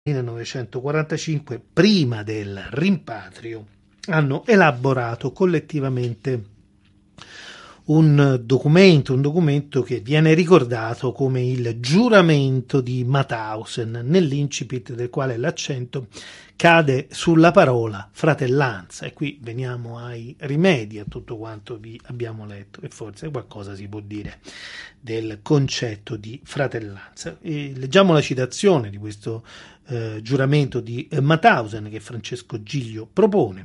1945, prima del rimpatrio, hanno elaborato collettivamente un documento che viene ricordato come il giuramento di Mauthausen, nell'incipit del quale l'accento cade sulla parola fratellanza. E qui veniamo ai rimedi a tutto quanto vi abbiamo letto, e forse qualcosa si può dire del concetto di fratellanza. E leggiamo la citazione di questo giuramento di Mauthausen che Francesco Giglio propone.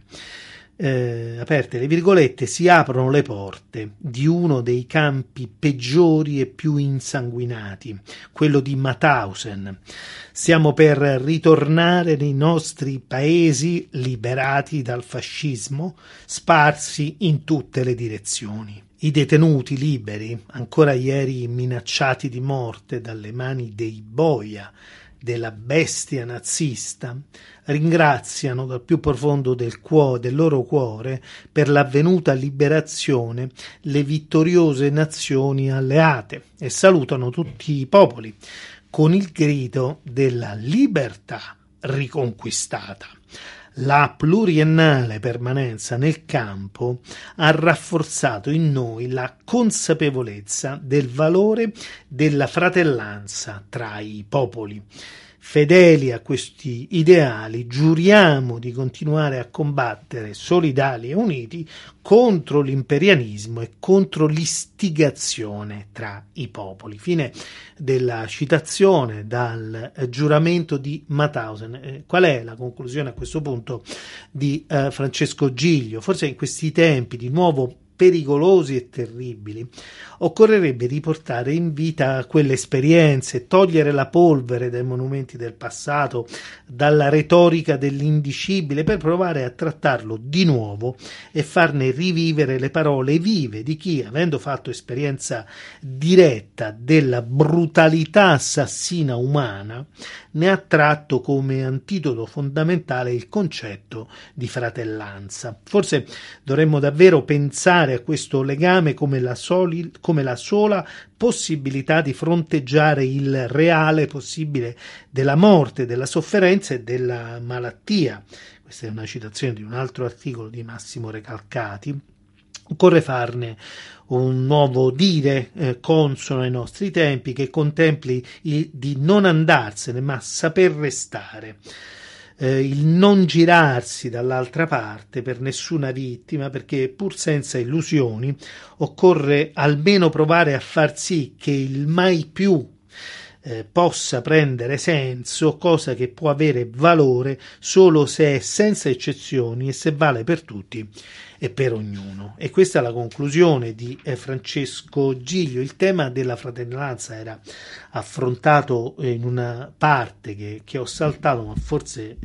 Aperte le virgolette, si aprono le porte di uno dei campi peggiori e più insanguinati, quello di Mauthausen. Stiamo per ritornare nei nostri paesi liberati dal fascismo, sparsi in tutte le direzioni. I detenuti liberi, ancora ieri minacciati di morte dalle mani dei boia della bestia nazista, ringraziano dal più profondo del loro cuore per l'avvenuta liberazione le vittoriose nazioni alleate e salutano tutti i popoli con il grido della libertà riconquistata. La pluriennale permanenza nel campo ha rafforzato in noi la consapevolezza del valore della fratellanza tra i popoli. Fedeli a questi ideali, giuriamo di continuare a combattere solidali e uniti contro l'imperialismo e contro l'istigazione tra i popoli. Fine della citazione dal giuramento di Mauthausen. Qual è la conclusione a questo punto di Francesco Giglio? Forse in questi tempi di nuovo pericolosi e terribili, occorrerebbe riportare in vita quelle esperienze, togliere la polvere dai monumenti del passato, dalla retorica dell'indicibile, per provare a trattarlo di nuovo e farne rivivere le parole vive di chi, avendo fatto esperienza diretta della brutalità assassina umana, ne ha tratto come antidoto fondamentale il concetto di fratellanza. Forse dovremmo davvero pensare a questo legame come la sola possibilità di fronteggiare il reale possibile della morte, della sofferenza e della malattia. Questa è una citazione di un altro articolo di Massimo Recalcati. Occorre farne un nuovo dire consono ai nostri tempi, che contempli di non andarsene ma saper restare. Il non girarsi dall'altra parte per nessuna vittima, perché pur senza illusioni occorre almeno provare a far sì che il mai più possa prendere senso, cosa che può avere valore solo se è senza eccezioni e se vale per tutti e per ognuno. E questa è la conclusione di Francesco Giglio. Il tema della fratellanza era affrontato in una parte che ho saltato, ma forse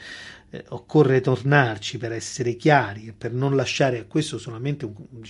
occorre tornarci per essere chiari e per non lasciare a questo solamente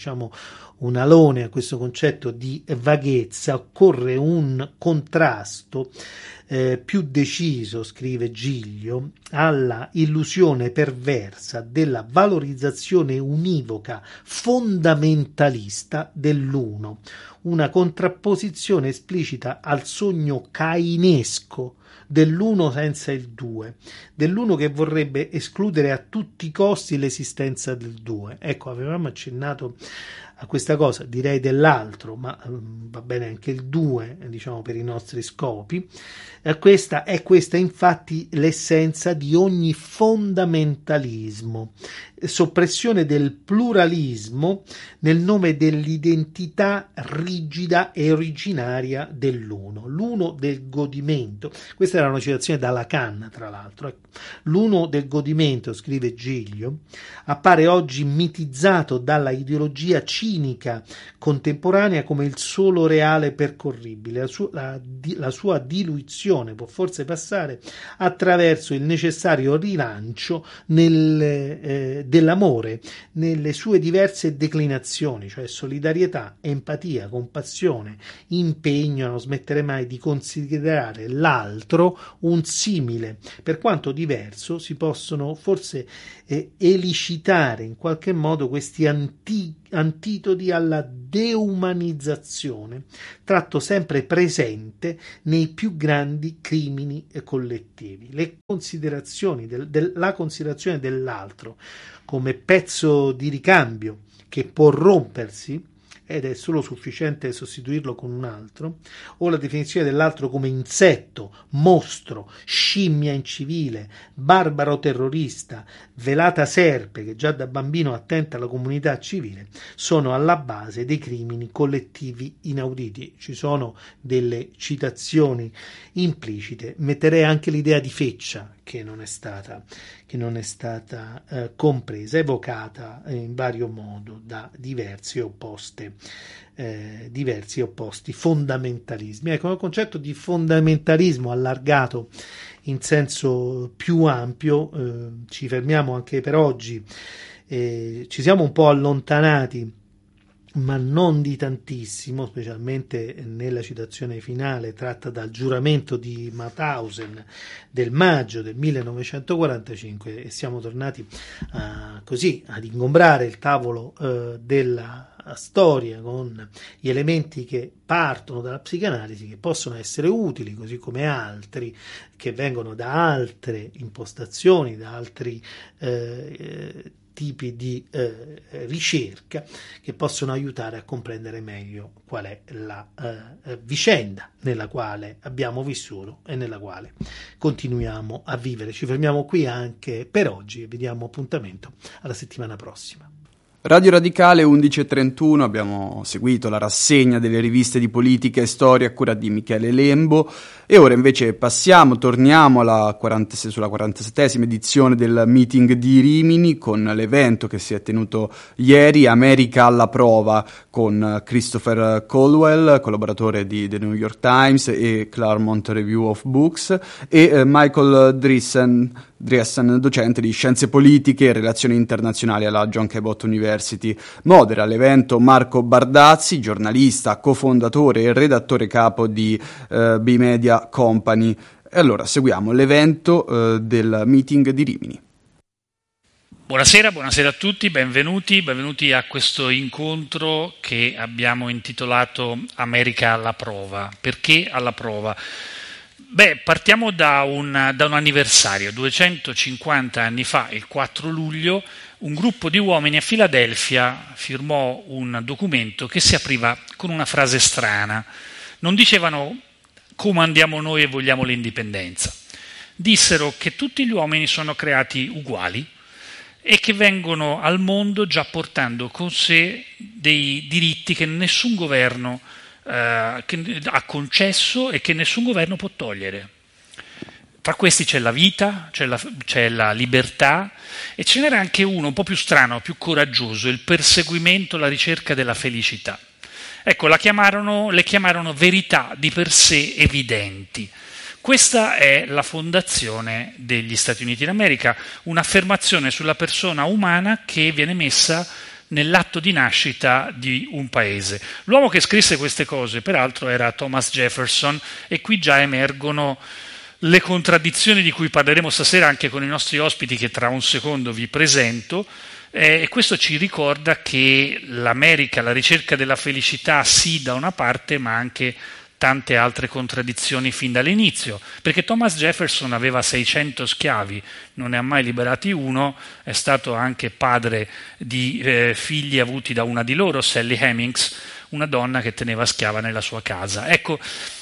un alone, a questo concetto di vaghezza. Occorre un contrasto più deciso, scrive Giglio, alla illusione perversa della valorizzazione univoca fondamentalista dell'uno, una contrapposizione esplicita al sogno cainesco dell'uno senza il due, dell'uno che vorrebbe escludere a tutti i costi l'esistenza del due. Ecco, avevamo accennato a questa cosa, direi dell'altro, ma va bene anche il due, diciamo, per i nostri scopi. Questa è infatti l'essenza di ogni fondamentalismo, soppressione del pluralismo nel nome dell'identità rigida e originaria dell'uno, l'uno del godimento. Questa era una citazione da Lacan, tra l'altro. L'uno del godimento, scrive Giglio, appare oggi mitizzato dalla ideologia cinica contemporanea come il solo reale percorribile. La sua diluizione può forse passare attraverso il necessario rilancio dell'amore nelle sue diverse declinazioni, cioè solidarietà, empatia, compassione, impegno a non smettere mai di considerare l'altro un simile. Per quanto diverso, si possono forse elicitare in qualche modo questi antidoti alla deumanizzazione, tratto sempre presente nei più grandi crimini collettivi. La considerazione dell'altro come pezzo di ricambio che può rompersi ed è solo sufficiente sostituirlo con un altro, o la definizione dell'altro come insetto, mostro, scimmia incivile, barbaro terrorista, velata serpe che già da bambino attenta alla comunità civile, sono alla base dei crimini collettivi inauditi. Ci sono delle citazioni implicite, metterei anche l'idea di feccia che non è stata compresa, evocata in vario modo da diversi opposti fondamentalismi. Ecco, il concetto di fondamentalismo allargato in senso più ampio, ci fermiamo anche per oggi, ci siamo un po' allontanati, ma non di tantissimo, specialmente nella citazione finale tratta dal giuramento di Mauthausen del maggio del 1945, e siamo tornati così ad ingombrare il tavolo della storia con gli elementi che partono dalla psicanalisi, che possono essere utili, così come altri che vengono da altre impostazioni, da altri tipi di ricerca, che possono aiutare a comprendere meglio qual è la vicenda nella quale abbiamo vissuto e nella quale continuiamo a vivere. Ci fermiamo qui anche per oggi e vi diamo appuntamento alla settimana prossima. Radio Radicale 11:31, abbiamo seguito la rassegna delle riviste di politica e storia a cura di Michele Lembo, e ora invece torniamo sulla 47esima edizione del meeting di Rimini, con l'evento che si è tenuto ieri, America alla prova, con Christopher Colwell, collaboratore di The New York Times e Claremont Review of Books, e Michael Driessen, docente di Scienze Politiche e Relazioni Internazionali alla John Cabot University. Modera l'evento Marco Bardazzi, giornalista, cofondatore e redattore capo di B-Media Company. E allora seguiamo l'evento del meeting di Rimini. Buonasera a tutti, benvenuti a questo incontro che abbiamo intitolato America alla prova. Perché alla prova? Partiamo da un anniversario. 250 anni fa, il 4 luglio, un gruppo di uomini a Filadelfia firmò un documento che si apriva con una frase strana. Non dicevano comandiamo noi e vogliamo l'indipendenza. Dissero che tutti gli uomini sono creati uguali e che vengono al mondo già portando con sé dei diritti che nessun governo che ha concesso e che nessun governo può togliere. Tra questi c'è la vita, c'è la libertà, e ce n'era anche uno un po' più strano, più coraggioso, il perseguimento, la ricerca della felicità. Ecco, le chiamarono verità di per sé evidenti. Questa è la fondazione degli Stati Uniti d'America, un'affermazione sulla persona umana che viene messa nell'atto di nascita di un paese. L'uomo che scrisse queste cose, peraltro, era Thomas Jefferson, e qui già emergono le contraddizioni di cui parleremo stasera anche con i nostri ospiti, che tra un secondo vi presento, e questo ci ricorda che l'America, la ricerca della felicità, sì, da una parte, ma anche tante altre contraddizioni fin dall'inizio, perché Thomas Jefferson aveva 600 schiavi, non ne ha mai liberati uno, è stato anche padre di figli avuti da una di loro, Sally Hemings, una donna che teneva schiava nella sua casa. Ecco,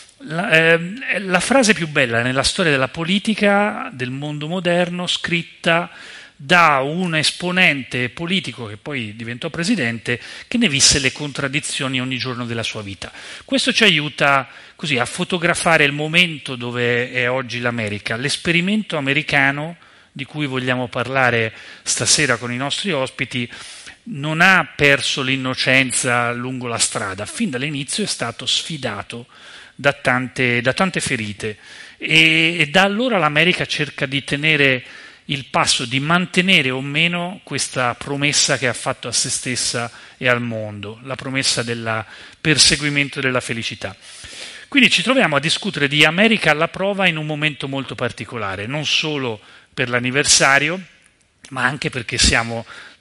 la frase più bella nella storia della politica del mondo moderno, scritta da un esponente politico che poi diventò presidente, che ne visse le contraddizioni ogni giorno della sua vita. Questo ci aiuta così a fotografare il momento dove è oggi l'America. L'esperimento americano, di cui vogliamo parlare stasera con i nostri ospiti, non ha perso l'innocenza lungo la strada. Fin dall'inizio è stato sfidato da tante ferite, e da allora l'America cerca di tenere il passo, di mantenere o meno questa promessa che ha fatto a se stessa e al mondo, la promessa del perseguimento della felicità. Quindi ci troviamo a discutere di America alla prova in un momento molto particolare, non solo per l'anniversario, ma anche perché siamo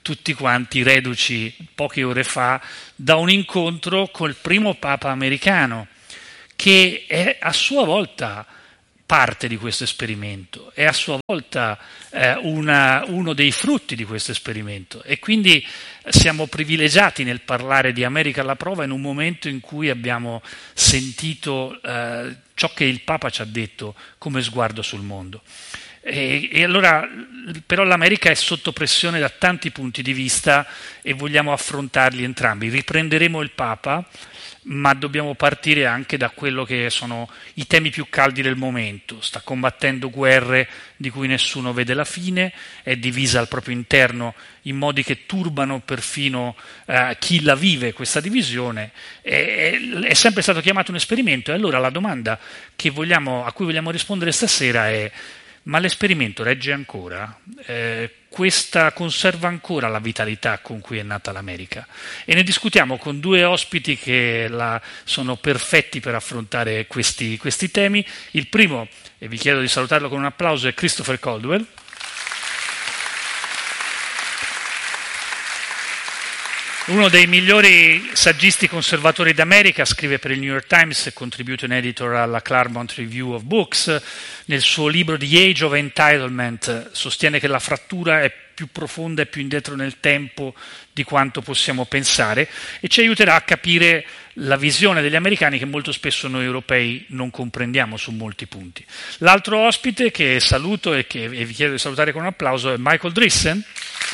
tutti quanti reduci poche ore fa da un incontro col primo Papa americano, che è a sua volta parte di questo esperimento, è a sua volta uno dei frutti di questo esperimento, e quindi siamo privilegiati nel parlare di America alla prova in un momento in cui abbiamo sentito ciò che il Papa ci ha detto come sguardo sul mondo. E allora però l'America è sotto pressione da tanti punti di vista e vogliamo affrontarli entrambi. Riprenderemo il Papa, ma dobbiamo partire anche da quello che sono i temi più caldi del momento. Sta combattendo guerre di cui nessuno vede la fine, è divisa al proprio interno in modi che turbano perfino chi la vive questa divisione. È sempre stato chiamato un esperimento, e allora la domanda a cui vogliamo rispondere stasera è: ma l'esperimento regge ancora? Questa conserva ancora la vitalità con cui è nata l'America? E ne discutiamo con due ospiti che sono perfetti per affrontare questi temi. Il primo, e vi chiedo di salutarlo con un applauso, è Christopher Caldwell. Uno dei migliori saggisti conservatori d'America, scrive per il New York Times e contributing editor alla Claremont Review of Books. Nel suo libro The Age of Entitlement sostiene che la frattura è più profonda e più indietro nel tempo di quanto possiamo pensare, e ci aiuterà a capire la visione degli americani che molto spesso noi europei non comprendiamo su molti punti. L'altro ospite che saluto e vi chiedo di salutare con un applauso è Michael Drissen,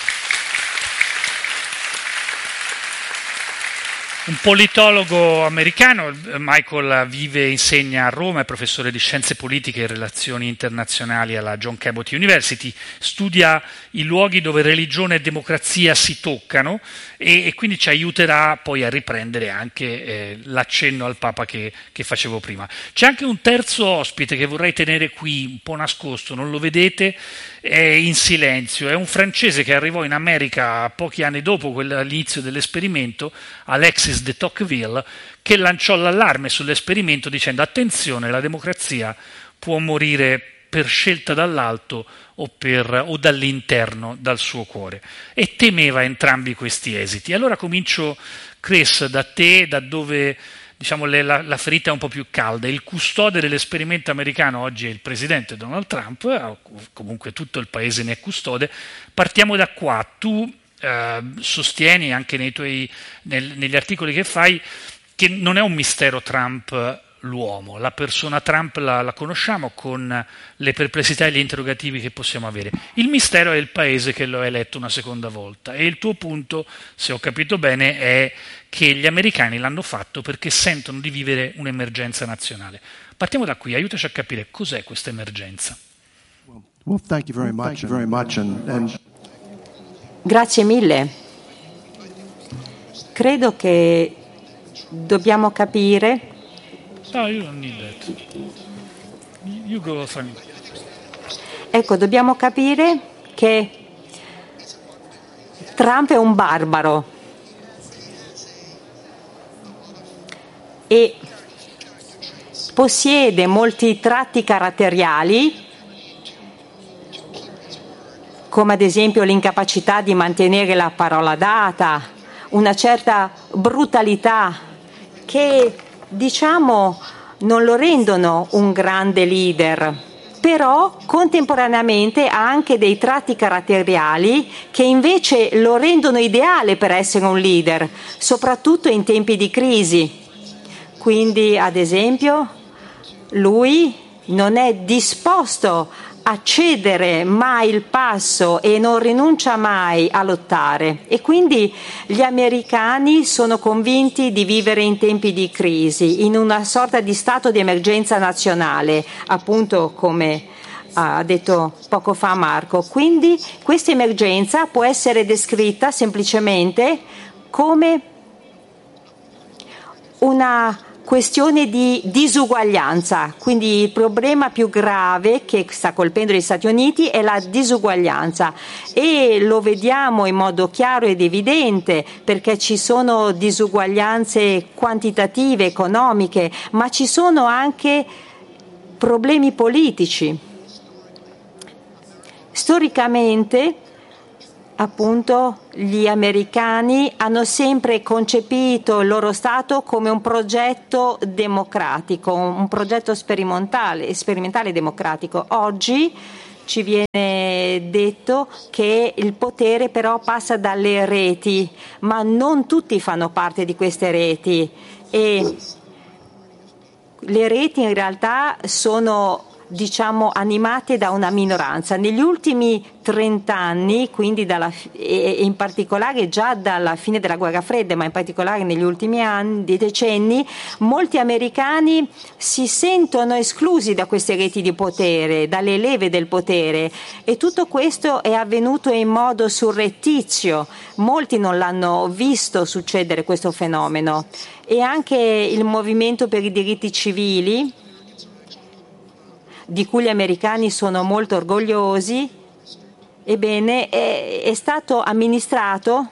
un politologo americano. Michael vive e insegna a Roma, è professore di scienze politiche e relazioni internazionali alla John Cabot University, studia i luoghi dove religione e democrazia si toccano e quindi ci aiuterà poi a riprendere anche l'accenno al Papa che facevo prima. C'è anche un terzo ospite che vorrei tenere qui un po' nascosto, non lo vedete, è in silenzio, è un francese che arrivò in America pochi anni dopo l'inizio dell'esperimento, Alexis de Tocqueville, che lanciò l'allarme sull'esperimento dicendo: attenzione, la democrazia può morire per scelta dall'alto o dall'interno, dal suo cuore, e temeva entrambi questi esiti. Allora comincio, Chris, da te, da dove la ferita è un po' più calda. Il custode dell'esperimento americano oggi è il presidente Donald Trump, o comunque tutto il paese ne è custode. Partiamo da qua. Tu sostieni anche negli articoli che fai che non è un mistero Trump l'uomo, la persona Trump la conosciamo con le perplessità e gli interrogativi che possiamo avere. Il mistero è il paese che lo ha eletto una seconda volta, e il tuo punto, se ho capito bene, è che gli americani l'hanno fatto perché sentono di vivere un'emergenza nazionale. Partiamo da qui, aiutaci a capire cos'è questa emergenza. Well, thank you very much. Grazie mille. Credo che dobbiamo capire. No, you don't need that. You go from... Ecco, dobbiamo capire che Trump è un barbaro e possiede molti tratti caratteriali, come ad esempio l'incapacità di mantenere la parola data, una certa brutalità che, non lo rendono un grande leader, però contemporaneamente ha anche dei tratti caratteriali che invece lo rendono ideale per essere un leader, soprattutto in tempi di crisi. Quindi, ad esempio, lui non è disposto a cedere mai il passo e non rinuncia mai a lottare, e quindi gli americani sono convinti di vivere in tempi di crisi, in una sorta di stato di emergenza nazionale, appunto come ha detto poco fa Marco. Quindi questa emergenza può essere descritta semplicemente come una questione di disuguaglianza, quindi il problema più grave che sta colpendo gli Stati Uniti è la disuguaglianza, e lo vediamo in modo chiaro ed evidente perché ci sono disuguaglianze quantitative, economiche, ma ci sono anche problemi politici. Storicamente appunto gli americani hanno sempre concepito il loro Stato come un progetto democratico, un progetto sperimentale democratico. Oggi ci viene detto che il potere però passa dalle reti, ma non tutti fanno parte di queste reti e le reti in realtà sono animate da una minoranza. Negli ultimi 30 anni, quindi e in particolare già dalla fine della guerra fredda, ma in particolare negli ultimi decenni, molti americani si sentono esclusi da queste reti di potere, dalle leve del potere, e tutto questo è avvenuto in modo surrettizio. Molti non l'hanno visto succedere questo fenomeno, e anche il movimento per i diritti civili, di cui gli americani sono molto orgogliosi, ebbene, è stato amministrato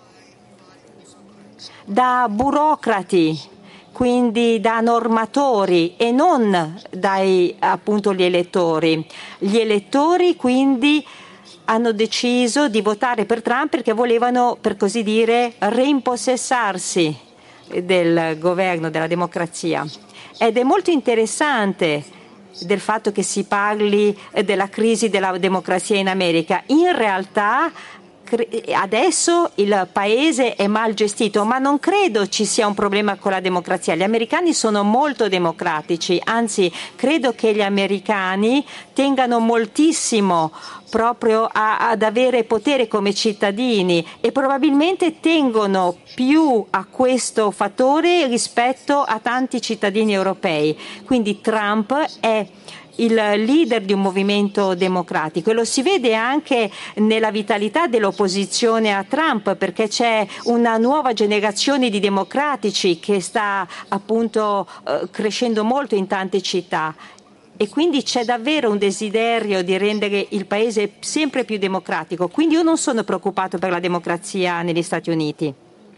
da burocrati, quindi da normatori, e non dai appunto gli elettori. Gli elettori quindi hanno deciso di votare per Trump perché volevano, per così dire, rimpossessarsi del governo, della democrazia. Ed è molto interessante del fatto che si parli della crisi della democrazia in America. In realtà adesso il paese è mal gestito, ma non credo ci sia un problema con la democrazia. Gli americani sono molto democratici, anzi credo che gli americani tengano moltissimo proprio ad avere potere come cittadini, e probabilmente tengono più a questo fattore rispetto a tanti cittadini europei. Quindi Trump è il leader di un movimento democratico, e lo si vede anche nella vitalità dell'opposizione a Trump, perché c'è una nuova generazione di democratici che sta appunto crescendo molto in tante città, e quindi c'è davvero un desiderio di rendere il paese sempre più democratico. Quindi io non sono preoccupato per la democrazia negli Stati Uniti.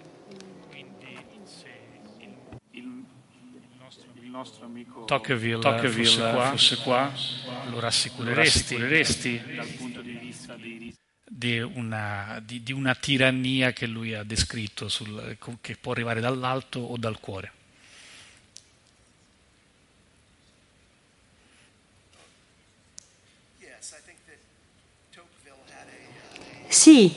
Il nostro amico Tocqueville fosse qua, lo rassicureresti dal punto di vista di una tirannia che lui ha descritto, che può arrivare dall'alto o dal cuore. Sì,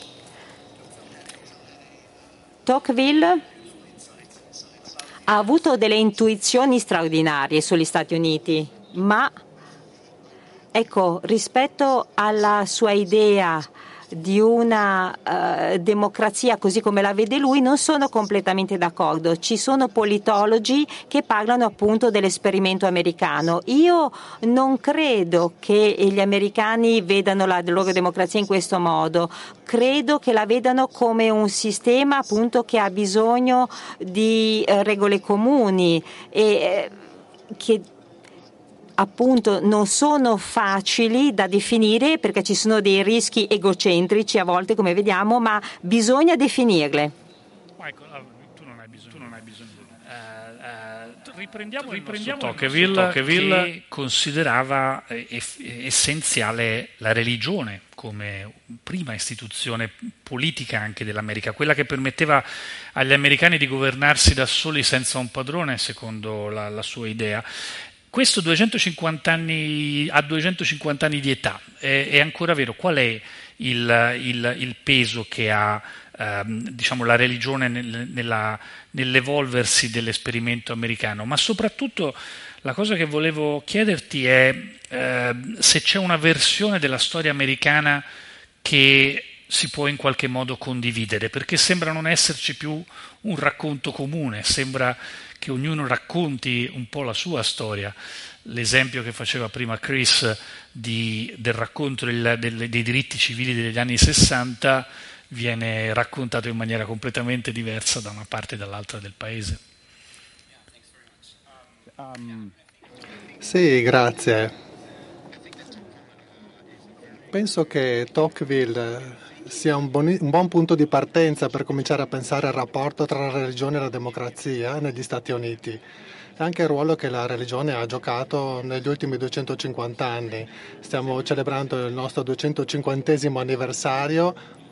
Tocqueville ha avuto delle intuizioni straordinarie sugli Stati Uniti, ma ecco, rispetto alla sua idea di una democrazia così come la vede lui, non sono completamente d'accordo. Ci sono politologi che parlano appunto dell'esperimento americano. Io non credo che gli americani vedano la loro democrazia in questo modo. Credo che la vedano come un sistema appunto che ha bisogno di regole comuni e che appunto non sono facili da definire, perché ci sono dei rischi egocentrici a volte, come vediamo, ma bisogna definirle. Tu non hai bisogno. Riprendiamo Tocqueville, che considerava essenziale la religione come prima istituzione politica anche dell'America, quella che permetteva agli americani di governarsi da soli senza un padrone, secondo la sua idea. Questo 250 anni di età è ancora vero? Qual è il peso che ha la religione nell'evolversi dell'esperimento americano? Ma soprattutto la cosa che volevo chiederti è se c'è una versione della storia americana che si può in qualche modo condividere, perché sembra non esserci più un racconto comune, sembra che ognuno racconti un po' la sua storia. L'esempio che faceva prima Chris del racconto dei diritti civili degli anni 60 viene raccontato in maniera completamente diversa da una parte e dall'altra del paese. Sì, grazie. Penso che Tocqueville sia un buon punto di partenza per cominciare a pensare al rapporto tra la religione e la democrazia negli Stati Uniti, e anche il ruolo che la religione ha giocato negli ultimi 250 anni. Stiamo celebrando il nostro 250° anniversario,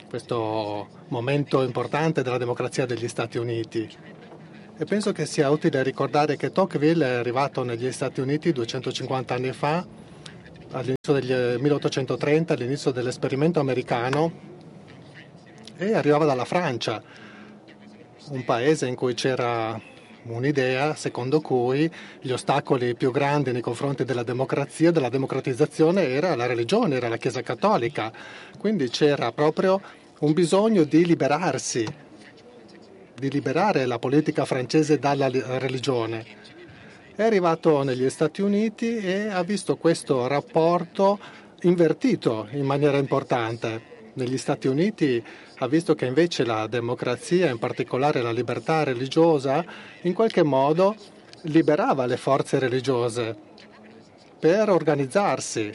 questo momento importante della democrazia degli Stati Uniti. E penso che sia utile ricordare che Tocqueville è arrivato negli Stati Uniti 250 anni fa, all'inizio del 1830, all'inizio dell'esperimento americano, e arrivava dalla Francia, un paese in cui c'era un'idea secondo cui gli ostacoli più grandi nei confronti della democrazia, della democratizzazione, era la religione, era la Chiesa cattolica. Quindi c'era proprio un bisogno di liberarsi, di liberare la politica francese dalla religione. È arrivato negli Stati Uniti e ha visto questo rapporto invertito in maniera importante. Negli Stati Uniti ha visto che invece la democrazia, in particolare la libertà religiosa, in qualche modo liberava le forze religiose per organizzarsi,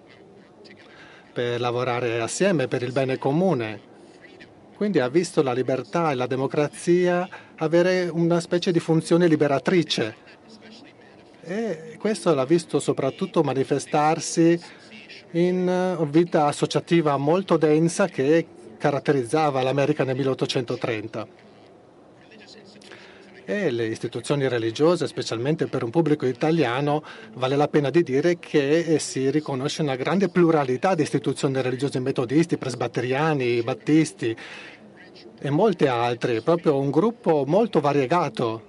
per lavorare assieme per il bene comune. Quindi ha visto la libertà e la democrazia avere una specie di funzione liberatrice. E questo l'ha visto soprattutto manifestarsi in vita associativa molto densa che caratterizzava l'America nel 1830. E le istituzioni religiose, specialmente per un pubblico italiano, vale la pena di dire che si riconosce una grande pluralità di istituzioni religiose, metodisti, presbiteriani, battisti e molte altre, proprio un gruppo molto variegato.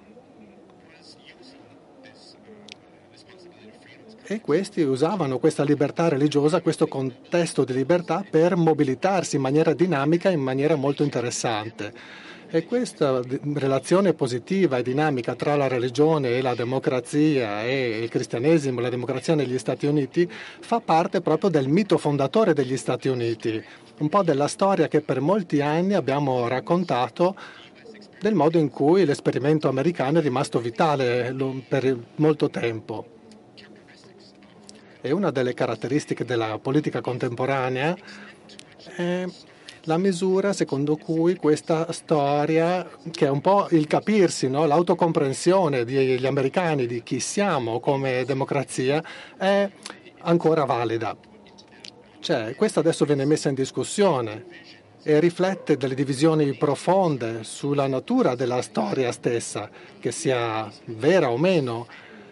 E questi usavano questa libertà religiosa, questo contesto di libertà, per mobilitarsi in maniera dinamica, in maniera molto interessante. E questa relazione positiva e dinamica tra la religione e la democrazia e il cristianesimo e la democrazia negli Stati Uniti fa parte proprio del mito fondatore degli Stati Uniti, un po' della storia che per molti anni abbiamo raccontato del modo in cui l'esperimento americano è rimasto vitale per molto tempo. E una delle caratteristiche della politica contemporanea è la misura secondo cui questa storia, che è un po' il capirsi, no? L'autocomprensione degli americani di chi siamo come democrazia, è ancora valida. Cioè, questa adesso viene messa in discussione e riflette delle divisioni profonde sulla natura della storia stessa, che sia vera o meno.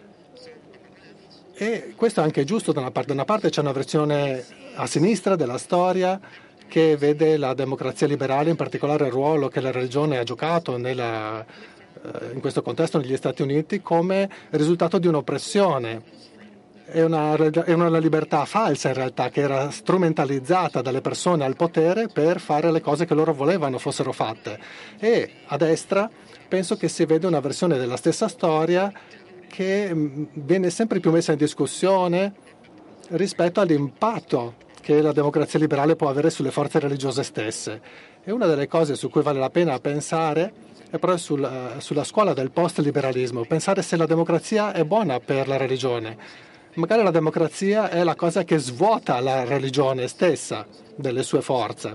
E questo è anche giusto da una parte. Da una parte c'è una versione a sinistra della storia che vede la democrazia liberale, in particolare il ruolo che la religione ha giocato in questo contesto negli Stati Uniti, come risultato di un'oppressione. È una libertà falsa in realtà, che era strumentalizzata dalle persone al potere per fare le cose che loro volevano fossero fatte. E a destra penso che si vede una versione della stessa storia che viene sempre più messa in discussione rispetto all'impatto che la democrazia liberale può avere sulle forze religiose stesse. E una delle cose su cui vale la pena pensare è proprio sulla scuola del post-liberalismo, pensare se la democrazia è buona per la religione. Magari la democrazia è la cosa che svuota la religione stessa delle sue forze.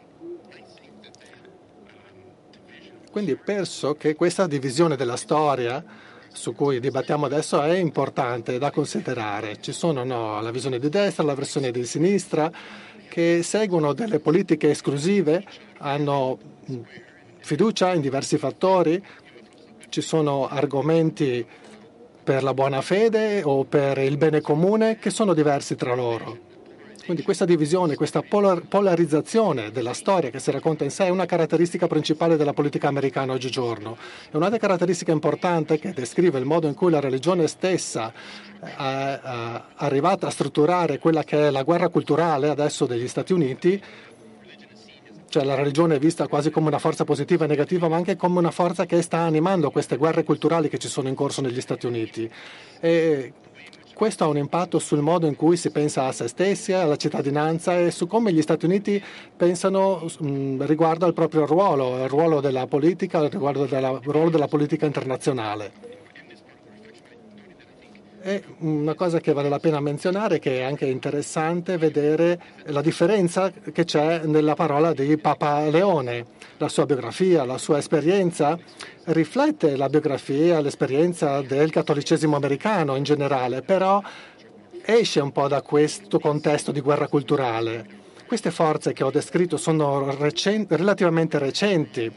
Quindi penso che questa divisione della storia su cui dibattiamo adesso è importante da considerare. Ci sono la visione di destra, la versione di sinistra, che seguono delle politiche esclusive, hanno fiducia in diversi fattori, ci sono argomenti per la buona fede o per il bene comune che sono diversi tra loro. Quindi questa divisione, questa polarizzazione della storia che si racconta in sé è una caratteristica principale della politica americana oggigiorno. È un'altra caratteristica importante che descrive il modo in cui la religione stessa è arrivata a strutturare quella che è la guerra culturale adesso degli Stati Uniti. Cioè la religione è vista quasi come una forza positiva e negativa, ma anche come una forza che sta animando queste guerre culturali che ci sono in corso negli Stati Uniti. E questo ha un impatto sul modo in cui si pensa a se stessi, alla cittadinanza e su come gli Stati Uniti pensano riguardo al proprio ruolo, il ruolo della politica, riguardo al ruolo della politica internazionale. E una cosa che vale la pena menzionare, che è anche interessante vedere la differenza che c'è nella parola di Papa Leone. La sua biografia, la sua esperienza riflette la biografia, l'esperienza del cattolicesimo americano in generale, però esce un po' da questo contesto di guerra culturale. Queste forze che ho descritto sono relativamente recenti.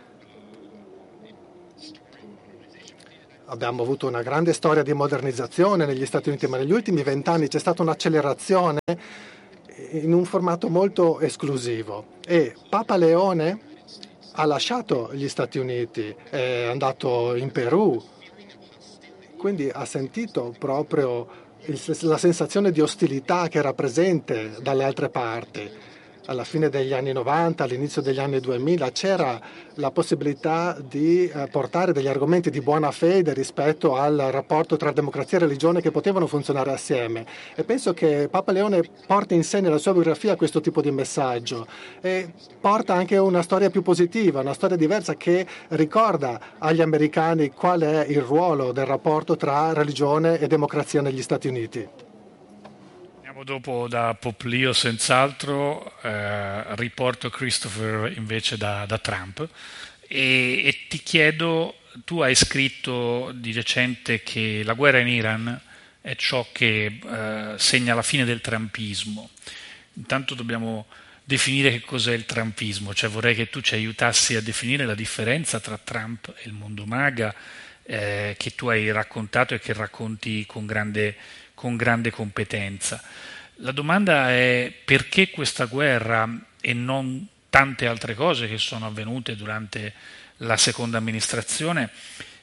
Abbiamo avuto una grande storia di modernizzazione negli Stati Uniti, ma negli ultimi 20 anni c'è stata un'accelerazione in un formato molto esclusivo. E Papa Leone ha lasciato gli Stati Uniti, è andato in Perù, quindi ha sentito proprio la sensazione di ostilità che era presente dalle altre parti. Alla fine degli anni 90, all'inizio degli anni 2000, c'era la possibilità di portare degli argomenti di buona fede rispetto al rapporto tra democrazia e religione che potevano funzionare assieme. E penso che Papa Leone porta in sé nella sua biografia questo tipo di messaggio e porta anche una storia più positiva, una storia diversa che ricorda agli americani qual è il ruolo del rapporto tra religione e democrazia negli Stati Uniti. Dopo da Pope Leo senz'altro, riporto Christopher invece da Trump e ti chiedo, tu hai scritto di recente che la guerra in Iran è ciò che segna la fine del trumpismo. Intanto dobbiamo definire che cos'è il trumpismo, cioè vorrei che tu ci aiutassi a definire la differenza tra Trump e il mondo MAGA che tu hai raccontato e che racconti con grande competenza. La domanda è: perché questa guerra e non tante altre cose che sono avvenute durante la seconda amministrazione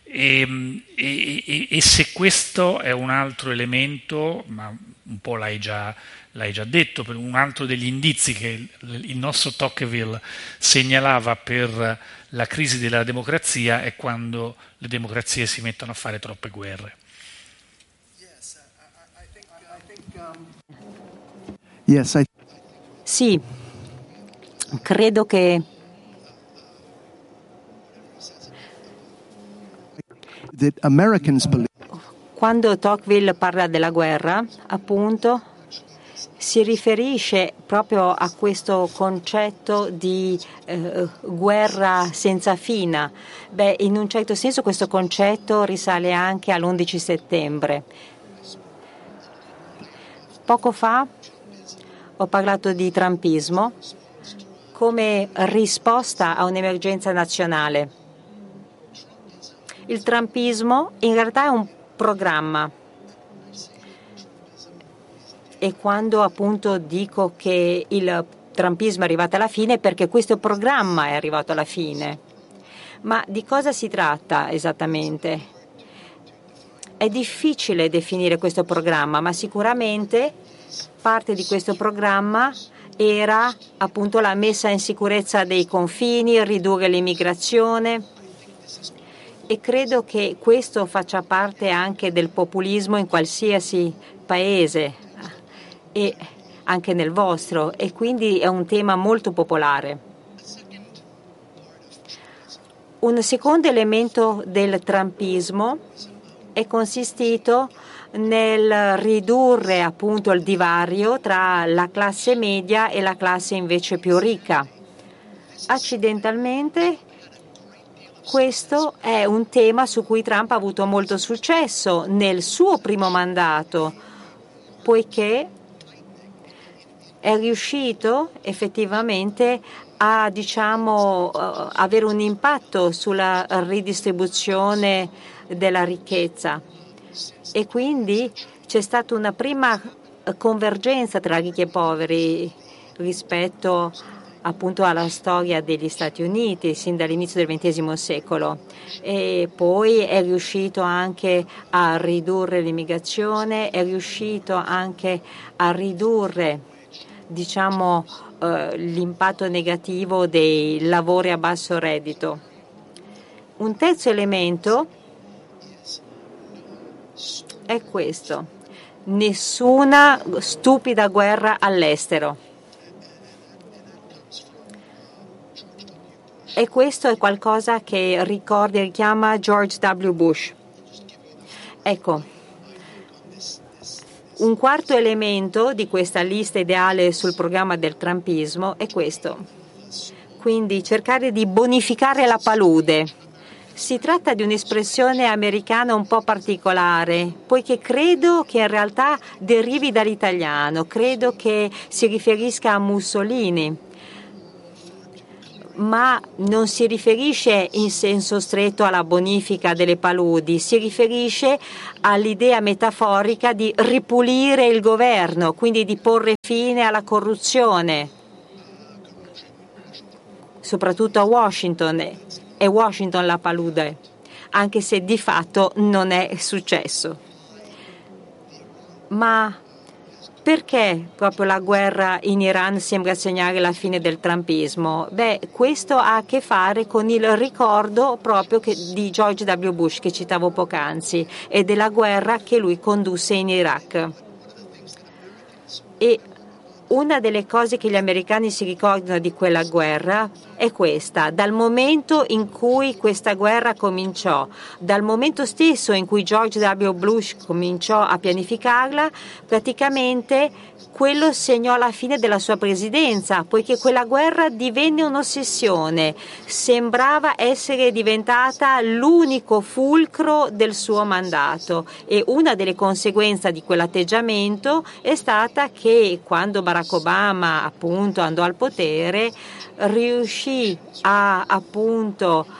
e se questo è un altro elemento, ma un po' l'hai già detto, per un altro degli indizi che il nostro Tocqueville segnalava per la crisi della democrazia è quando le democrazie si mettono a fare troppe guerre. Sì, credo che quando Tocqueville parla della guerra, appunto, si riferisce proprio a questo concetto di guerra senza fine. In un certo senso questo concetto risale anche all'11 settembre. Poco fa ho parlato di trumpismo come risposta a un'emergenza nazionale. Il trumpismo in realtà è un programma e quando appunto dico che il trumpismo è arrivato alla fine è perché questo programma è arrivato alla fine. Ma di cosa si tratta esattamente? È difficile definire questo programma, ma sicuramente parte di questo programma era appunto la messa in sicurezza dei confini, ridurre l'immigrazione e credo che questo faccia parte anche del populismo in qualsiasi paese e anche nel vostro e quindi è un tema molto popolare. Un secondo elemento del trumpismo è consistito nel ridurre appunto il divario tra la classe media e la classe invece più ricca. Accidentalmente questo è un tema su cui Trump ha avuto molto successo nel suo primo mandato, poiché è riuscito effettivamente a avere un impatto sulla ridistribuzione della ricchezza. E quindi c'è stata una prima convergenza tra ricchi e poveri rispetto appunto alla storia degli Stati Uniti sin dall'inizio del XX secolo e poi è riuscito anche a ridurre l'immigrazione, è riuscito anche a ridurre l'impatto negativo dei lavori a basso reddito. Un terzo elemento è questo: nessuna stupida guerra all'estero. E questo è qualcosa che richiama George W. Bush. Ecco, un quarto elemento di questa lista ideale sul programma del trumpismo è questo. Quindi cercare di bonificare la palude, Si tratta di un'espressione americana un po' particolare, poiché credo che in realtà derivi dall'italiano, credo che si riferisca a Mussolini, ma non si riferisce in senso stretto alla bonifica delle paludi, si riferisce all'idea metaforica di ripulire il governo, quindi di porre fine alla corruzione, soprattutto a Washington. È Washington la palude, anche se di fatto non è successo. Ma perché proprio la guerra in Iran sembra segnare la fine del trumpismo? Questo ha a che fare con il ricordo proprio di George W. Bush che citavo poc'anzi e della guerra che lui condusse in Iraq. E una delle cose che gli americani si ricordano di quella guerra è questa: dal momento in cui questa guerra cominciò, dal momento stesso in cui George W. Bush cominciò a pianificarla, praticamente quello segnò la fine della sua presidenza, poiché quella guerra divenne un'ossessione, sembrava essere diventata l'unico fulcro del suo mandato, e una delle conseguenze di quell'atteggiamento è stata che quando Barack Obama appunto andò al potere riuscì a appunto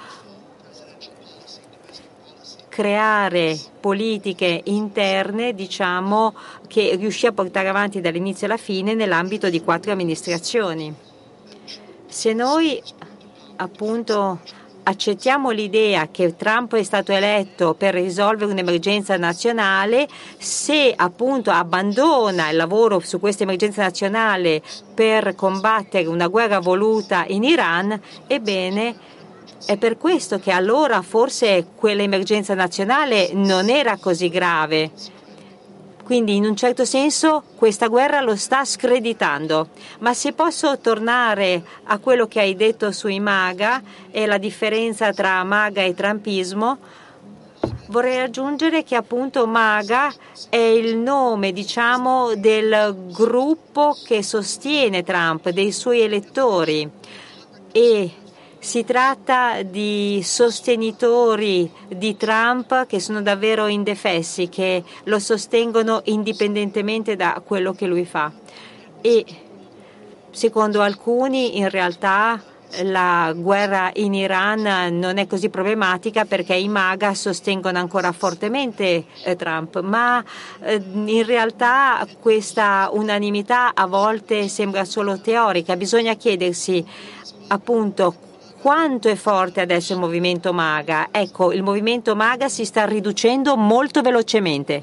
creare politiche interne, diciamo, che riuscì a portare avanti dall'inizio alla fine nell'ambito di 4 amministrazioni. Se noi appunto accettiamo l'idea che Trump è stato eletto per risolvere un'emergenza nazionale, se appunto abbandona il lavoro su questa emergenza nazionale per combattere una guerra voluta in Iran, ebbene è per questo che allora forse quell'emergenza nazionale non era così grave. Quindi in un certo senso questa guerra lo sta screditando. Ma se posso tornare a quello che hai detto sui MAGA e la differenza tra MAGA e trumpismo, vorrei aggiungere che appunto MAGA è il nome, diciamo, del gruppo che sostiene Trump, dei suoi elettori, e si tratta di sostenitori di Trump che sono davvero indefessi, che lo sostengono indipendentemente da quello che lui fa. E secondo alcuni in realtà la guerra in Iran non è così problematica perché i MAGA sostengono ancora fortemente Trump, ma in realtà questa unanimità a volte sembra solo teorica. Bisogna chiedersi appunto quanto è forte adesso il movimento MAGA. Ecco, il movimento MAGA si sta riducendo molto velocemente.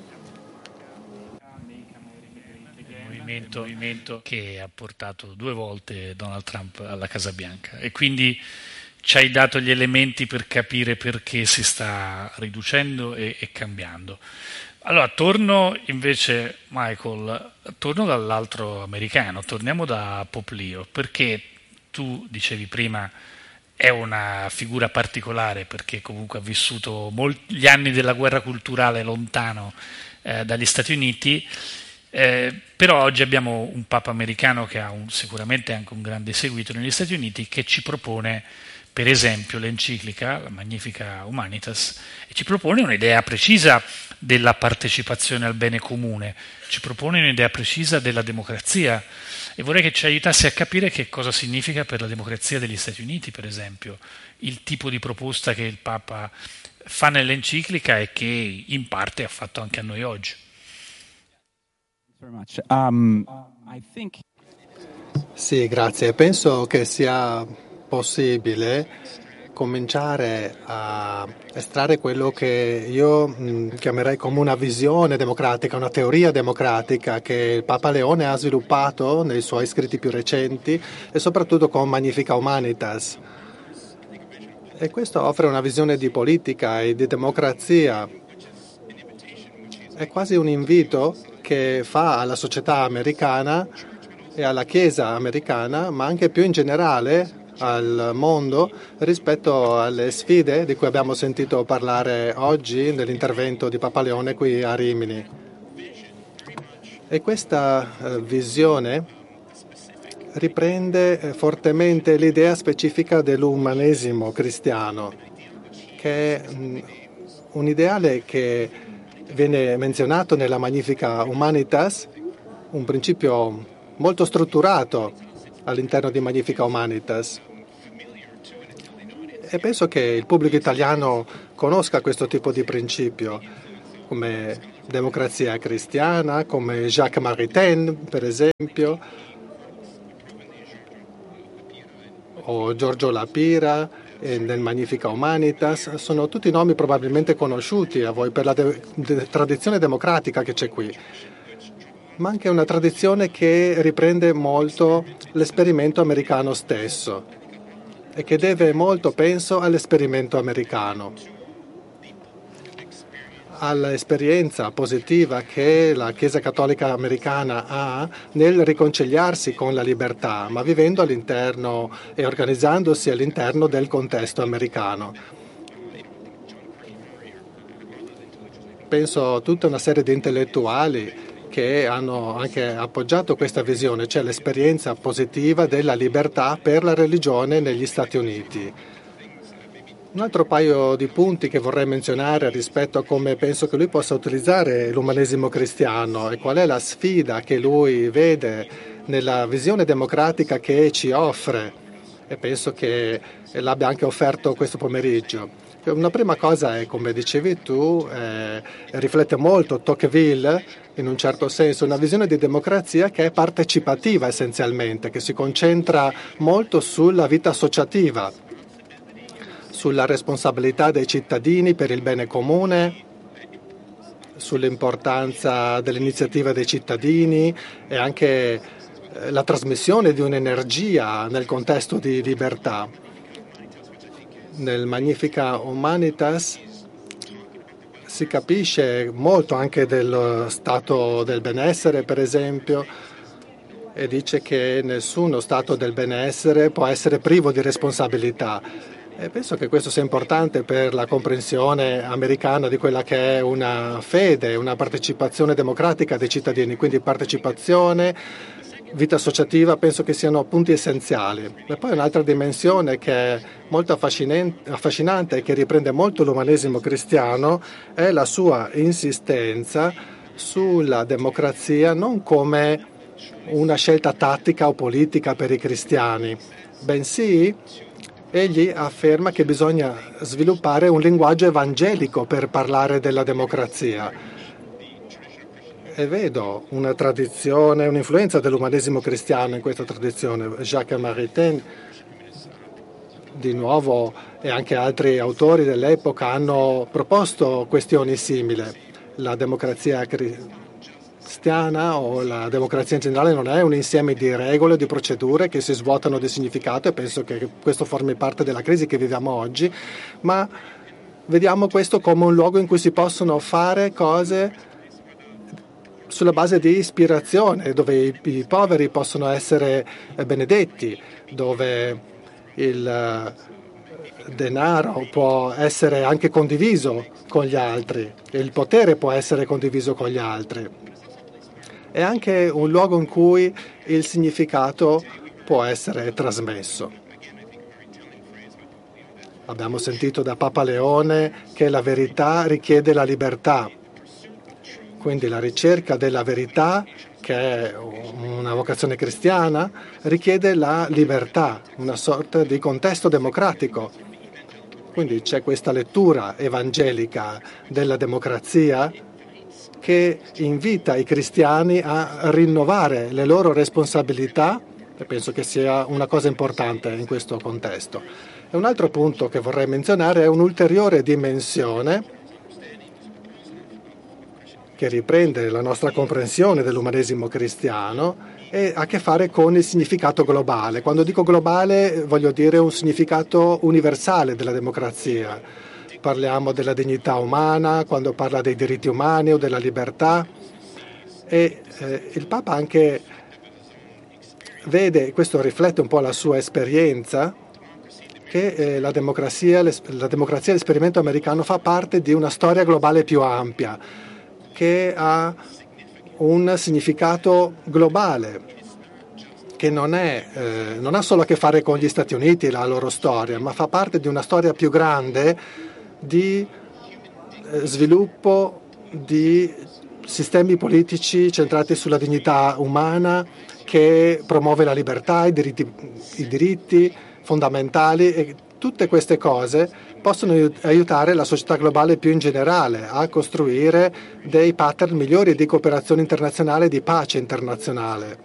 Movimento che ha portato 2 volte Donald Trump alla Casa Bianca, e quindi ci hai dato gli elementi per capire perché si sta riducendo e cambiando. Allora, torno invece, Michael, torno dall'altro americano, torniamo da Poplio, perché tu dicevi prima è una figura particolare perché comunque ha vissuto gli anni della guerra culturale lontano dagli Stati Uniti, però oggi abbiamo un Papa americano che ha sicuramente anche un grande seguito negli Stati Uniti, che ci propone per esempio l'enciclica, la Magnificat Humanitas, e ci propone un'idea precisa della partecipazione al bene comune, ci propone un'idea precisa della democrazia, e vorrei che ci aiutassi a capire che cosa significa per la democrazia degli Stati Uniti, per esempio, il tipo di proposta che il Papa fa nell'enciclica e che in parte ha fatto anche a noi oggi. Sì, grazie. Penso che sia possibile cominciare a estrarre quello che io chiamerei come una visione democratica, una teoria democratica che il Papa Leone ha sviluppato nei suoi scritti più recenti e soprattutto con Magnificat Humanitas. E questo offre una visione di politica e di democrazia. È quasi un invito che fa alla società americana e alla Chiesa americana, ma anche più in generale al mondo, rispetto alle sfide di cui abbiamo sentito parlare oggi nell'intervento di Papa Leone qui a Rimini. E questa visione riprende fortemente l'idea specifica dell'umanesimo cristiano. che è un ideale che viene menzionato nella Magnificat Humanitas, un principio molto strutturato all'interno di Magnificat Humanitas. E penso che il pubblico italiano conosca questo tipo di principio, come democrazia cristiana, come Jacques Maritain, per esempio, o Giorgio Lapira nel Magnificat Humanitas. Sono tutti nomi probabilmente conosciuti a voi per la tradizione democratica che c'è qui, ma anche una tradizione che riprende molto l'esperimento americano stesso e che deve molto, penso, all'esperimento americano, all'esperienza positiva che la Chiesa Cattolica americana ha nel riconciliarsi con la libertà, ma vivendo all'interno e organizzandosi all'interno del contesto americano. Penso a tutta una serie di intellettuali che hanno anche appoggiato questa visione, cioè l'esperienza positiva della libertà per la religione negli Stati Uniti. Un altro paio di punti che vorrei menzionare rispetto a come penso che lui possa utilizzare l'umanesimo cristiano e qual è la sfida che lui vede nella visione democratica che ci offre, e penso che l'abbia anche offerto questo pomeriggio. Una prima cosa è, come dicevi tu, riflette molto Tocqueville, in un certo senso, una visione di democrazia che è partecipativa essenzialmente, che si concentra molto sulla vita associativa, sulla responsabilità dei cittadini per il bene comune, sull'importanza dell'iniziativa dei cittadini e anche la trasmissione di un'energia nel contesto di libertà. Nel Magnificat Humanitas si capisce molto anche dello stato del benessere, per esempio, e dice che nessuno stato del benessere può essere privo di responsabilità. E penso che questo sia importante per la comprensione americana di quella che è una fede, una partecipazione democratica dei cittadini, quindi partecipazione, vita associativa, penso che siano punti essenziali. E poi un'altra dimensione che è molto affascinante e che riprende molto l'umanesimo cristiano è la sua insistenza sulla democrazia non come una scelta tattica o politica per i cristiani, bensì egli afferma che bisogna sviluppare un linguaggio evangelico per parlare della democrazia. E vedo una tradizione, un'influenza dell'umanesimo cristiano in questa tradizione. Jacques Maritain, di nuovo, e anche altri autori dell'epoca hanno proposto questioni simili. La democrazia cristiana o la democrazia in generale non è un insieme di regole, di procedure che si svuotano di significato, e penso che questo formi parte della crisi che viviamo oggi, ma vediamo questo come un luogo in cui si possono fare cose sulla base di ispirazione, dove i poveri possono essere benedetti, dove il denaro può essere anche condiviso con gli altri, e il potere può essere condiviso con gli altri. È anche un luogo in cui il significato può essere trasmesso. Abbiamo sentito da Papa Leone che la verità richiede la libertà. Quindi la ricerca della verità, che è una vocazione cristiana, richiede la libertà, una sorta di contesto democratico. Quindi c'è questa lettura evangelica della democrazia che invita i cristiani a rinnovare le loro responsabilità, e penso che sia una cosa importante in questo contesto. E un altro punto che vorrei menzionare è un'ulteriore dimensione che riprende la nostra comprensione dell'umanesimo cristiano e ha a che fare con il significato globale. Quando dico globale voglio dire un significato universale della democrazia. Parliamo della dignità umana, quando parla dei diritti umani o della libertà, e il Papa anche vede, questo riflette un po' la sua esperienza, che la democrazia e l'esperimento americano fa parte di una storia globale più ampia, che ha un significato globale, che non ha solo a che fare con gli Stati Uniti e la loro storia, ma fa parte di una storia più grande di sviluppo di sistemi politici centrati sulla dignità umana, che promuove la libertà, i diritti fondamentali, e tutte queste cose possono aiutare la società globale più in generale a costruire dei pattern migliori di cooperazione internazionale e di pace internazionale.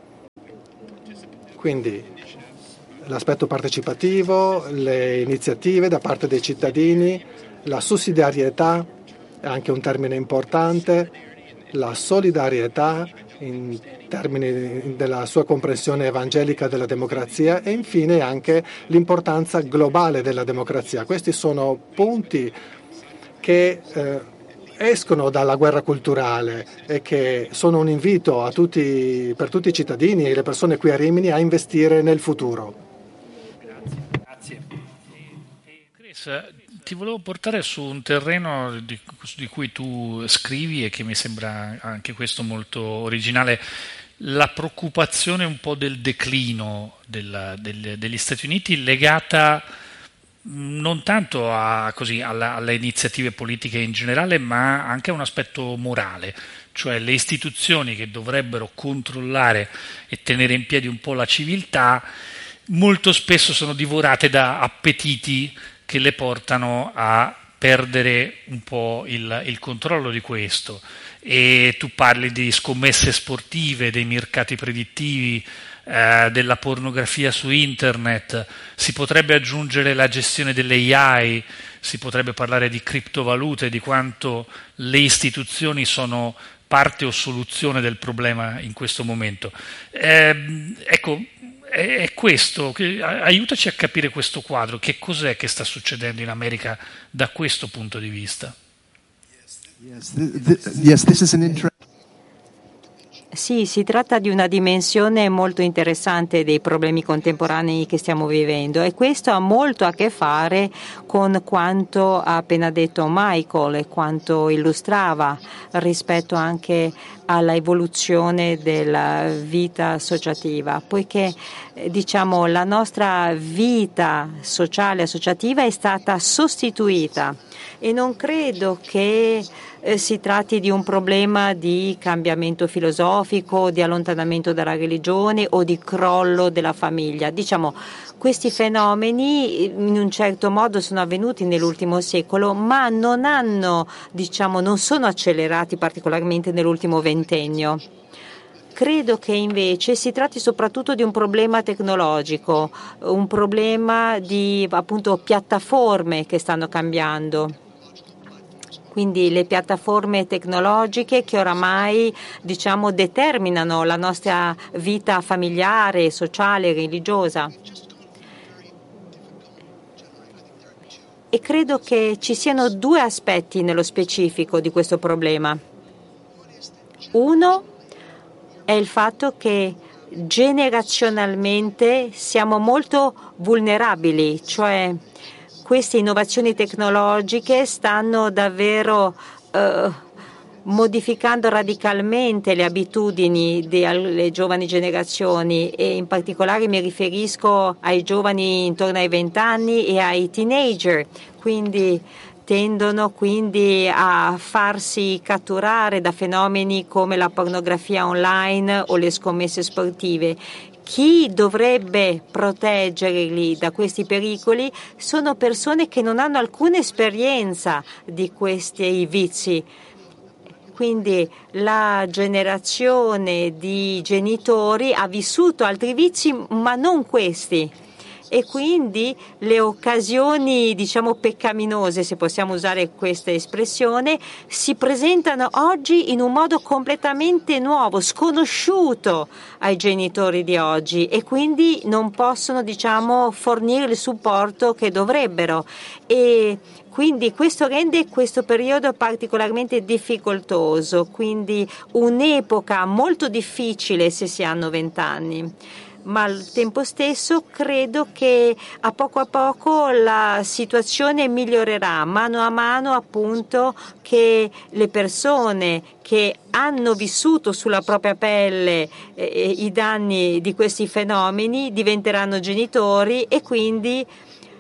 Quindi l'aspetto partecipativo, le iniziative da parte dei cittadini, la sussidiarietà è anche un termine importante, la solidarietà in termini della sua comprensione evangelica della democrazia, e infine anche l'importanza globale della democrazia. Questi sono punti che escono dalla guerra culturale e che sono un invito per tutti i cittadini e le persone qui a Rimini a investire nel futuro. Grazie. Chris, ti volevo portare su un terreno di cui tu scrivi e che mi sembra anche questo molto originale, la preoccupazione un po' del declino degli Stati Uniti, legata non tanto alle iniziative politiche in generale, ma anche a un aspetto morale, cioè le istituzioni che dovrebbero controllare e tenere in piedi un po' la civiltà molto spesso sono divorate da appetiti che le portano a perdere un po' il controllo di questo. E tu parli di scommesse sportive, dei mercati predittivi, della pornografia su internet, si potrebbe aggiungere la gestione delle AI, si potrebbe parlare di criptovalute, di quanto le istituzioni sono parte o soluzione del problema in questo momento. Ecco, è questo, aiutaci a capire questo quadro, che cos'è che sta succedendo in America da questo punto di vista. Yes, this is an Sì, si tratta di una dimensione molto interessante dei problemi contemporanei che stiamo vivendo, e questo ha molto a che fare con quanto ha appena detto Michael e quanto illustrava rispetto anche alla evoluzione della vita associativa, poiché diciamo la nostra vita sociale associativa è stata sostituita, e non credo che si tratti di un problema di cambiamento filosofico, di allontanamento dalla religione o di crollo della famiglia. Diciamo, questi fenomeni in un certo modo sono avvenuti nell'ultimo secolo, ma non sono accelerati particolarmente nell'ultimo ventennio. Credo che invece si tratti soprattutto di un problema tecnologico, un problema di appunto piattaforme che stanno cambiando. Quindi le piattaforme tecnologiche che oramai determinano la nostra vita familiare, sociale, religiosa. E credo che ci siano due aspetti nello specifico di questo problema. Uno è il fatto che generazionalmente siamo molto vulnerabili, cioè queste innovazioni tecnologiche stanno davvero modificando radicalmente le abitudini delle giovani generazioni, e in particolare mi riferisco ai giovani intorno ai 20 anni e ai teenager, tendono a farsi catturare da fenomeni come la pornografia online o le scommesse sportive. Chi dovrebbe proteggerli da questi pericoli sono persone che non hanno alcuna esperienza di questi vizi. Quindi la generazione di genitori ha vissuto altri vizi, ma non questi. E quindi le occasioni, peccaminose, se possiamo usare questa espressione, si presentano oggi in un modo completamente nuovo, sconosciuto ai genitori di oggi, e quindi non possono, fornire il supporto che dovrebbero. E quindi questo rende questo periodo particolarmente difficoltoso, quindi un'epoca molto difficile se si hanno 20 anni. Ma al tempo stesso credo che a poco la situazione migliorerà mano a mano, appunto, che le persone che hanno vissuto sulla propria pelle i danni di questi fenomeni diventeranno genitori, e quindi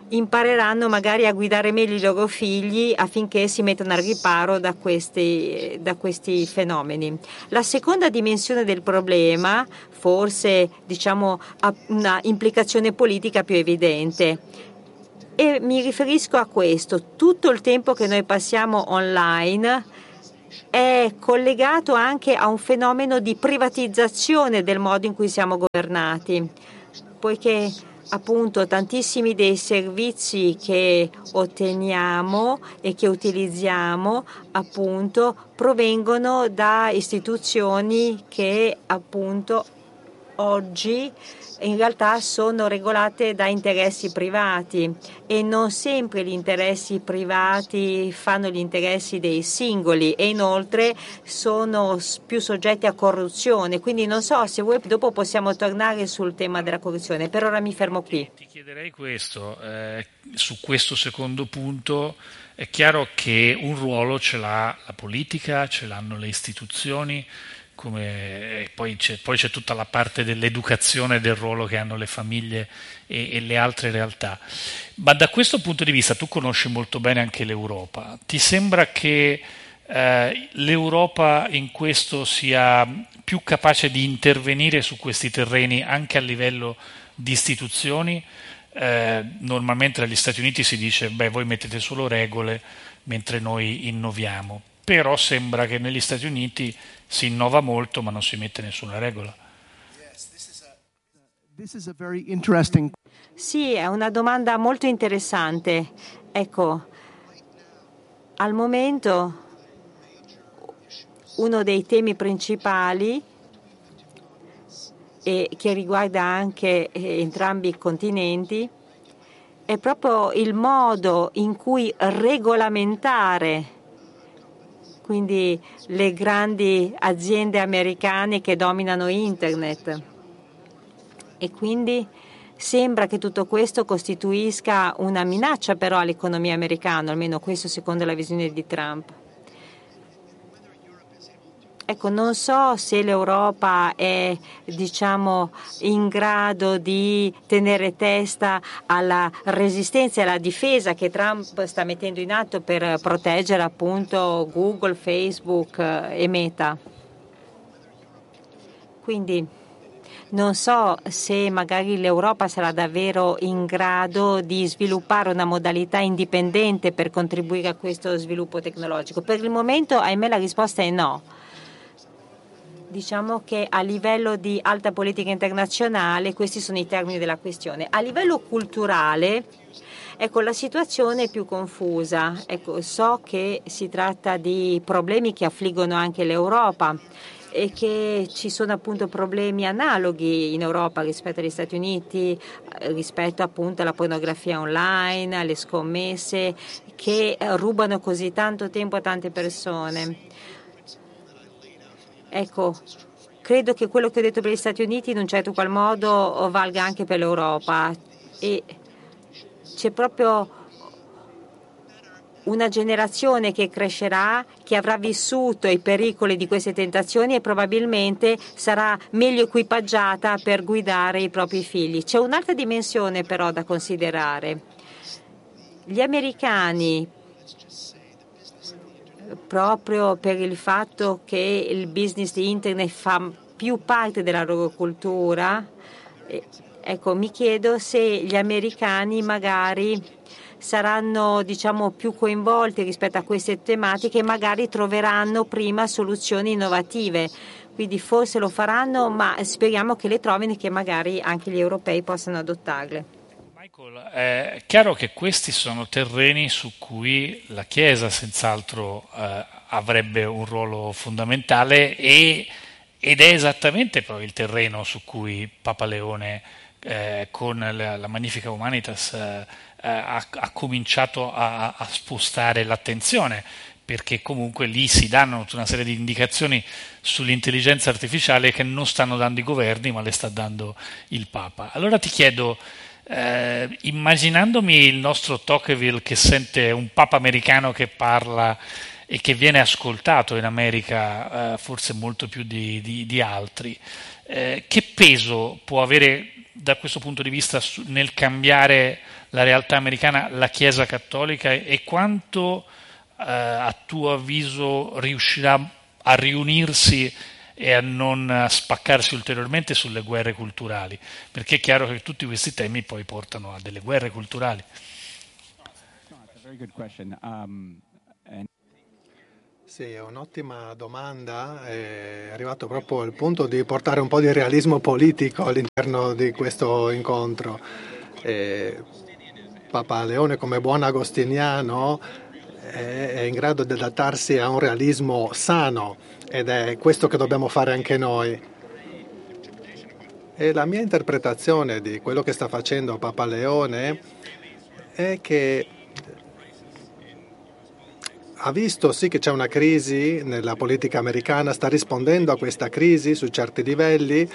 impareranno magari a guidare meglio i loro figli affinché si mettano al riparo da questi fenomeni. La seconda dimensione del problema, forse diciamo, ha una implicazione politica più evidente. E mi riferisco a questo: tutto il tempo che noi passiamo online è collegato anche a un fenomeno di privatizzazione del modo in cui siamo governati, poiché appunto tantissimi dei servizi che otteniamo e che utilizziamo appunto provengono da istituzioni che appunto oggi in realtà sono regolate da interessi privati, e non sempre gli interessi privati fanno gli interessi dei singoli, e inoltre sono più soggetti a corruzione. Quindi non so se voi dopo possiamo tornare sul tema della corruzione. Per ora mi fermo qui. Ti chiederei questo, su questo secondo punto. È chiaro che un ruolo ce l'ha la politica, ce l'hanno le istituzioni, poi c'è tutta la parte dell'educazione, del ruolo che hanno le famiglie e le altre realtà. Ma da questo punto di vista tu conosci molto bene anche l'Europa. Ti sembra che l'Europa in questo sia più capace di intervenire su questi terreni anche a livello di istituzioni? Normalmente dagli Stati Uniti si dice voi mettete solo regole mentre noi innoviamo, però sembra che negli Stati Uniti si innova molto ma non si mette nessuna regola. Sì, è una domanda molto interessante. Ecco, al momento uno dei temi principali, e che riguarda anche entrambi i continenti, è proprio il modo in cui regolamentare, quindi le grandi aziende americane che dominano Internet. E quindi sembra che tutto questo costituisca una minaccia però all'economia americana, almeno questo secondo la visione di Trump. Ecco, non so se l'Europa è, diciamo, in grado di tenere testa alla resistenza e alla difesa che Trump sta mettendo in atto per proteggere appunto Google, Facebook e Meta. Quindi non so se magari l'Europa sarà davvero in grado di sviluppare una modalità indipendente per contribuire a questo sviluppo tecnologico. Per il momento, ahimè, la risposta è no. Diciamo che a livello di alta politica internazionale questi sono i termini della questione. A livello culturale, ecco, la situazione è più confusa. Ecco, so che si tratta di problemi che affliggono anche l'Europa e che ci sono appunto problemi analoghi in Europa rispetto agli Stati Uniti, rispetto appunto alla pornografia online, alle scommesse che rubano così tanto tempo a tante persone. Ecco, credo che quello che ho detto per gli Stati Uniti in un certo qual modo valga anche per l'Europa, e c'è proprio una generazione che crescerà, che avrà vissuto i pericoli di queste tentazioni e probabilmente sarà meglio equipaggiata per guidare i propri figli. C'è un'altra dimensione però da considerare. Gli americani, proprio per il fatto che il business di Internet fa più parte della loro cultura, ecco, mi chiedo se gli americani magari saranno, diciamo, più coinvolti rispetto a queste tematiche e magari troveranno prima soluzioni innovative. Quindi forse lo faranno, ma speriamo che le trovino e che magari anche gli europei possano adottarle. È chiaro che questi sono terreni su cui la Chiesa senz'altro avrebbe un ruolo fondamentale ed è esattamente poi il terreno su cui Papa Leone con la Magnificat Humanitas ha cominciato a spostare l'attenzione, perché comunque lì si danno tutta una serie di indicazioni sull'intelligenza artificiale che non stanno dando i governi ma le sta dando il Papa. Allora ti chiedo, immaginandomi il nostro Tocqueville che sente un Papa americano che parla e che viene ascoltato in America forse molto più di altri, che peso può avere da questo punto di vista nel cambiare la realtà americana la Chiesa cattolica e quanto a tuo avviso riuscirà a riunirsi e a non spaccarsi ulteriormente sulle guerre culturali, perché è chiaro che tutti questi temi poi portano a delle guerre culturali. Sì, è un'ottima domanda, è arrivato proprio al punto di portare un po' di realismo politico all'interno di questo incontro. Papa Leone, come buon agostiniano, è in grado di adattarsi a un realismo sano ed è questo che dobbiamo fare anche noi. E la mia interpretazione di quello che sta facendo Papa Leone è che ha visto sì che c'è una crisi nella politica americana, sta rispondendo a questa crisi su certi livelli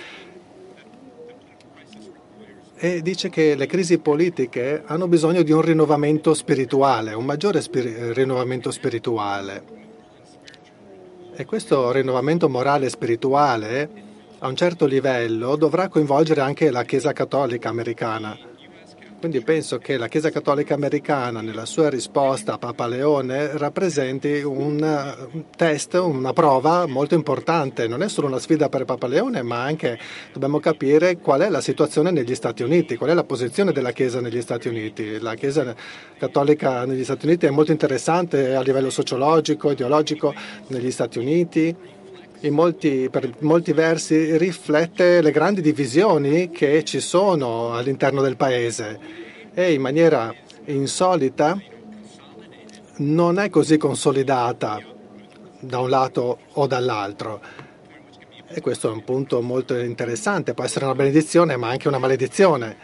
e dice che le crisi politiche hanno bisogno di un rinnovamento spirituale, un maggiore rinnovamento spirituale. E questo rinnovamento morale e spirituale a un certo livello dovrà coinvolgere anche la Chiesa Cattolica americana. Quindi penso che la Chiesa Cattolica americana nella sua risposta a Papa Leone rappresenti un test, una prova molto importante. Non è solo una sfida per Papa Leone, ma anche dobbiamo capire qual è la situazione negli Stati Uniti, qual è la posizione della Chiesa negli Stati Uniti. La Chiesa Cattolica negli Stati Uniti è molto interessante a livello sociologico, ideologico negli Stati Uniti. Per molti versi riflette le grandi divisioni che ci sono all'interno del paese e in maniera insolita non è così consolidata da un lato o dall'altro. E questo è un punto molto interessante, può essere una benedizione ma anche una maledizione.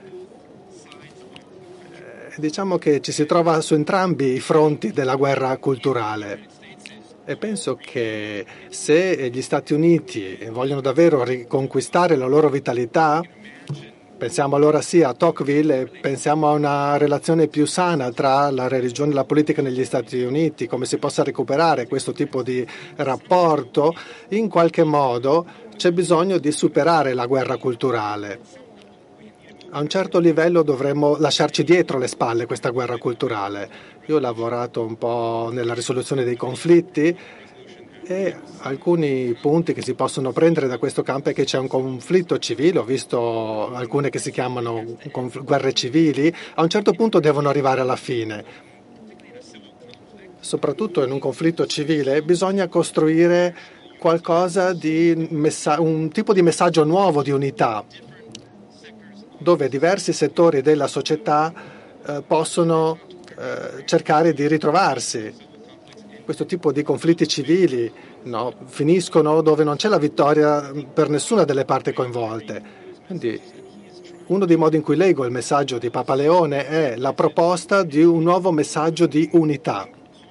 Diciamo che ci si trova su entrambi i fronti della guerra culturale. E penso che se gli Stati Uniti vogliono davvero riconquistare la loro vitalità, pensiamo allora sì a Tocqueville e pensiamo a una relazione più sana tra la religione e la politica negli Stati Uniti, come si possa recuperare questo tipo di rapporto, in qualche modo c'è bisogno di superare la guerra culturale. A un certo livello dovremmo lasciarci dietro le spalle questa guerra culturale. Io ho lavorato un po' nella risoluzione dei conflitti e alcuni punti che si possono prendere da questo campo è che c'è un conflitto civile, ho visto alcune che si chiamano guerre civili, a un certo punto devono arrivare alla fine. Soprattutto in un conflitto civile bisogna costruire qualcosa di un tipo di messaggio nuovo di unità, dove diversi settori della società possono cercare di ritrovarsi. Questo tipo di conflitti civili finiscono dove non c'è la vittoria per nessuna delle parti coinvolte. Quindi uno dei modi in cui leggo il messaggio di Papa Leone è la proposta di un nuovo messaggio di unità.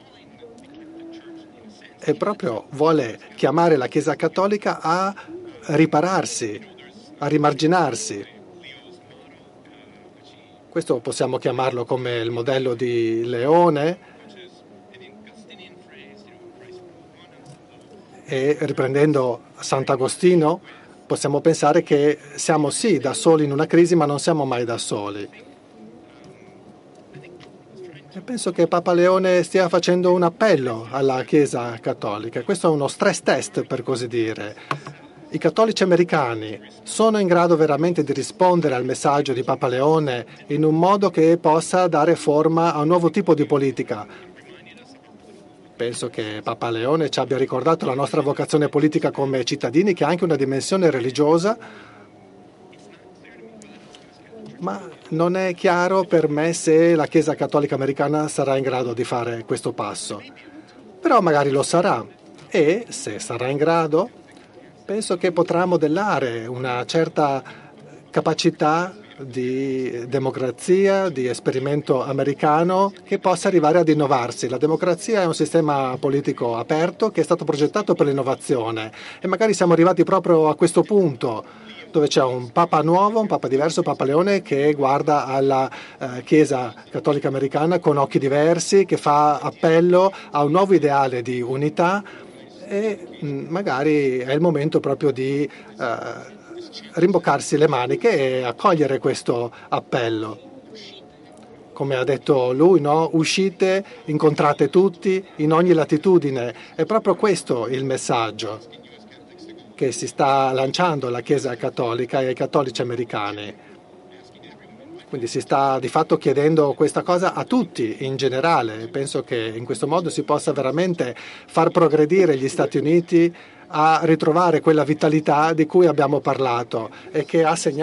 E proprio vuole chiamare la Chiesa Cattolica a ripararsi, a rimarginarsi. Questo possiamo chiamarlo come il modello di Leone e riprendendo Sant'Agostino possiamo pensare che siamo sì da soli in una crisi ma non siamo mai da soli. E penso che Papa Leone stia facendo un appello alla Chiesa Cattolica. Questo è uno stress test per così dire. I cattolici americani sono in grado veramente di rispondere al messaggio di Papa Leone in un modo che possa dare forma a un nuovo tipo di politica. Penso che Papa Leone ci abbia ricordato la nostra vocazione politica come cittadini, che ha anche una dimensione religiosa, ma non è chiaro per me se la Chiesa Cattolica americana sarà in grado di fare questo passo. Però magari lo sarà e, se sarà in grado, penso che potrà modellare una certa capacità di democrazia, di esperimento americano che possa arrivare ad innovarsi. La democrazia è un sistema politico aperto che è stato progettato per l'innovazione e magari siamo arrivati proprio a questo punto dove c'è un Papa nuovo, un Papa diverso, Papa Leone, che guarda alla Chiesa Cattolica Americana con occhi diversi, che fa appello a un nuovo ideale di unità e magari è il momento proprio di rimboccarsi le maniche e accogliere questo appello. Come ha detto lui, no? Uscite, incontrate tutti in ogni latitudine. È proprio questo il messaggio che si sta lanciando alla Chiesa cattolica e ai cattolici americani. Quindi si sta di fatto chiedendo questa cosa a tutti in generale. Penso che in questo modo si possa veramente far progredire gli Stati Uniti a ritrovare quella vitalità di cui abbiamo parlato e che ha segnato